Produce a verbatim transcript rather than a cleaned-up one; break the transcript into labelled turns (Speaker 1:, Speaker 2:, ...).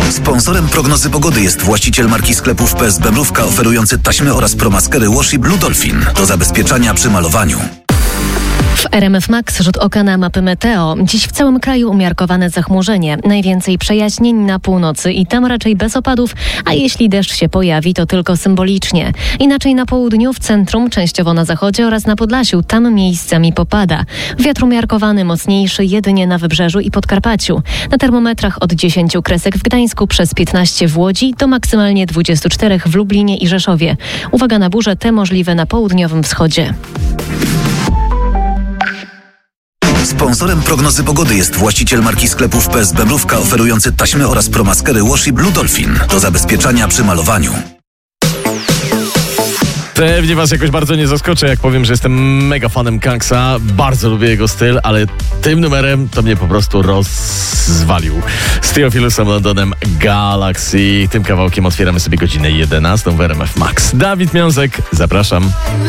Speaker 1: Sponsorem prognozy pogody jest właściciel marki sklepów P S B Mrówka, oferujący taśmy oraz promaskery Washi Blue Dolphin do zabezpieczania przy malowaniu.
Speaker 2: W R M F Max rzut oka na mapy meteo. Dziś w całym kraju umiarkowane zachmurzenie. Najwięcej przejaśnień na północy i tam raczej bez opadów, a jeśli deszcz się pojawi, to tylko symbolicznie. Inaczej na południu, w centrum, częściowo na zachodzie oraz na Podlasiu. Tam miejscami popada. Wiatr umiarkowany, mocniejszy jedynie na Wybrzeżu i Podkarpaciu. Na termometrach od dziesięciu kresek w Gdańsku, przez piętnaście w Łodzi do maksymalnie dwudziestu czterech w Lublinie i Rzeszowie. Uwaga na burze, te możliwe na południowym wschodzie.
Speaker 1: Sponsorem prognozy pogody jest właściciel marki sklepów P S B Mrówka, oferujący taśmy oraz promaskery Washi Blue Dolphin do zabezpieczania przy malowaniu.
Speaker 3: Pewnie was jakoś bardzo nie zaskoczę, jak powiem, że jestem mega fanem Kangsa. Bardzo lubię jego styl, ale tym numerem to mnie po prostu rozwalił. Z Theophilosem Londonem Galaxy. Tym kawałkiem otwieramy sobie godzinę jedenastą w R M F Max. Dawid Miązek, zapraszam.